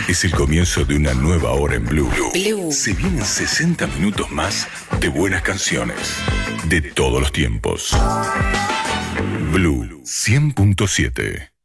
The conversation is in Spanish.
Es el comienzo de una nueva hora en Blue. Se vienen 60 minutos más de buenas canciones de todos los tiempos. Blue 100.7.